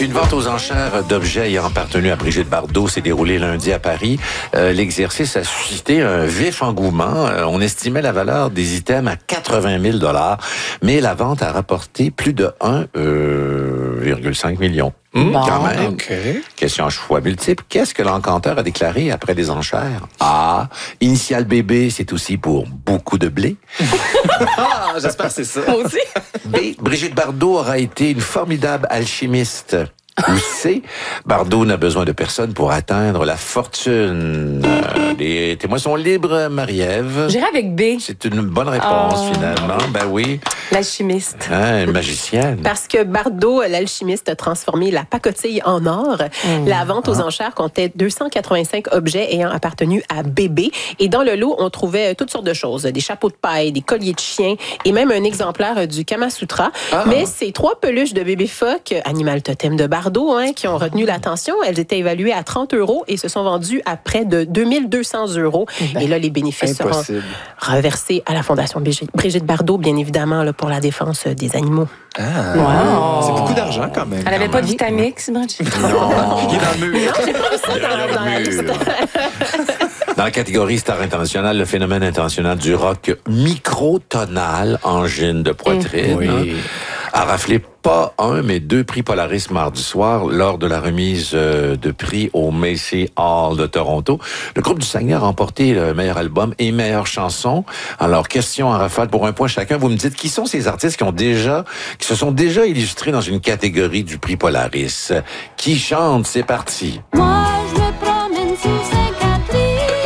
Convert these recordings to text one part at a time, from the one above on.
Une vente aux enchères d'objets ayant appartenu à Brigitte Bardot s'est déroulée lundi à Paris. L'exercice a suscité un vif engouement. On estimait la valeur des items à 80 000 $, mais la vente a rapporté plus de 1,5 million. Quand même. Okay. Question à choix multiple. Qu'est-ce que l'encanteur a déclaré après les enchères? A. Initial bébé, c'est aussi pour beaucoup de blé. J'espère que c'est ça. Moi aussi. B. Brigitte Bardot aura été une formidable alchimiste. Ou C. Bardot n'a besoin de personne pour atteindre la fortune. Les témoins sont libres, Marie-Ève. J'irai avec B. C'est une bonne réponse, finalement. Ben oui. L'alchimiste. Hein, magicienne. Parce que Bardot, l'alchimiste, a transformé la pacotille en or. La vente aux enchères comptait 285 objets ayant appartenu à bébé. Et dans le lot, on trouvait toutes sortes de choses. Des chapeaux de paille, des colliers de chien et même un exemplaire du Kama Sutra. Mais ces 3 peluches de bébé phoque, animal totem de Bardot, qui ont retenu l'attention, elles étaient évaluées à 30 € et se sont vendues à près de 2200 €. Et là, les bénéfices seront reversés à la Fondation Brigitte Bardot, bien évidemment, là, pour la défense des animaux. Wow. C'est beaucoup d'argent quand même. Elle n'avait pas de Vitamix, Brigitte. Non. Qui est dans le mur. Non, j'ai pas vu ça dans la liste. Dans la catégorie Star internationale, le phénomène international du rock microtonal, angine de poitrine, a raflé pas un, mais 2 prix Polaris mardi soir lors de la remise de prix au Macy Hall de Toronto. Le groupe du Saguenay a remporté le meilleur album et meilleure chanson. Alors, question en rafale pour un point chacun. Vous me dites qui sont ces artistes qui se sont déjà illustrés dans une catégorie du prix Polaris? Qui chante? C'est parti. Moi, je me promène sous Sainte-Catherine.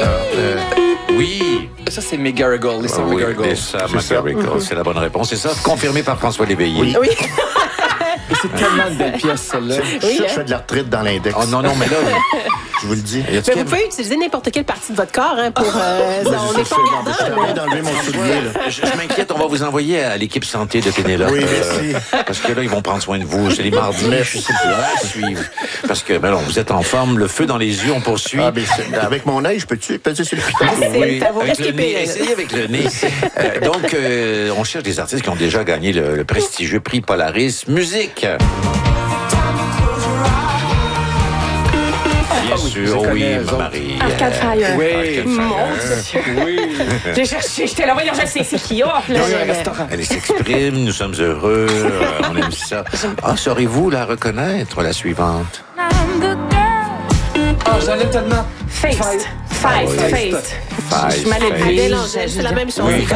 Oui. Ça, c'est McGarrigle. Lisa McGarrigle. Lisa McGarrigle, c'est la bonne réponse. C'est ça, confirmé par François Léveillé. Oui. Et c'est tellement une belle pièce, celle-là. Je fais de la retraite dans l'index. Oh non, mais là, Je vous le dis. Mais vous pouvez utiliser n'importe quelle partie de votre corps pour... on n'est pas Je suis en train d'enlever mon soulier. Là. Je m'inquiète, on va vous envoyer à l'équipe santé de Pénélope. Oui, merci. Parce que là, ils vont prendre soin de vous. C'est les mardis, je sais plus à suivre. Parce que, ben non, vous êtes en forme, le feu dans les yeux, on poursuit. Ah, ben, avec mon œil, je peux-tu peser sur le piton? Oui, ça va avec le rescaper, nez. là. Essayez avec le nez. Donc, on cherche des artistes qui ont déjà gagné le prestigieux prix Polaris. Musique! Bien sûr, oui, Marie. Arcade Fire. Oui. Mon Dieu. Oui. J'ai cherché, j'étais là, voyons, je sais, c'est qui, là. Elle s'exprime, nous sommes heureux, on aime ça. Ah, saurez-vous la reconnaître, la suivante? I'm the girl. Oh, j'en ai tellement. Feist. Ah oui. Feist. Feist, Je m'allais Feist. lever. Adèle Angèle, c'est la même chose. Oui.